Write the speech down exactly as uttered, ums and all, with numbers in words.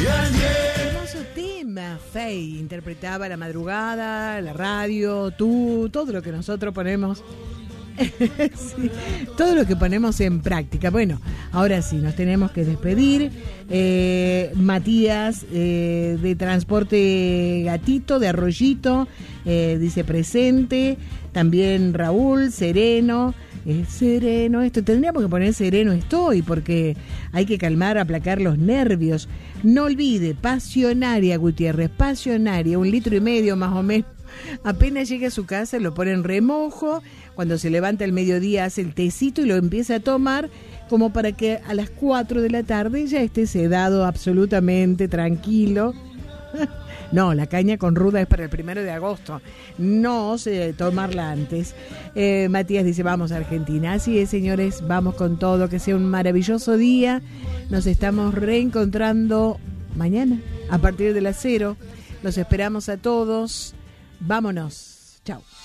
Hermoso tema. Faye interpretaba la madrugada, la radio, tú, todo lo que nosotros ponemos. Sí, todo lo que ponemos en práctica. Bueno, ahora sí, nos tenemos que despedir. eh, Matías eh, de Transporte Gatito, de Arroyito, eh, dice presente. También Raúl, sereno. Es sereno esto, tendríamos que poner sereno estoy, porque hay que calmar, aplacar los nervios. No olvide, pasionaria, Gutiérrez, pasionaria, un litro y medio más o menos. Apenas llega a su casa, lo pone en remojo. Cuando se levanta al mediodía hace el tecito y lo empieza a tomar, como para que a las cuatro de la tarde ya esté sedado absolutamente tranquilo. No, la caña con ruda es para el primero de agosto. No se tomarla antes. Eh, Matías dice, vamos a Argentina. Así es, señores, vamos con todo. Que sea un maravilloso día. Nos estamos reencontrando mañana a partir de las cero. Los esperamos a todos. Vámonos. Chao.